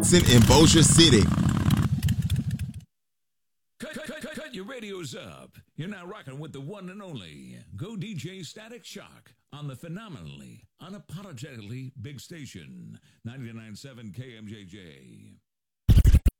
Jackson and Bossier City. Cut your radios up. You're now rocking with the one and only Go DJ Static Shock on the phenomenally, unapologetically big station, 99.7 KMJJ.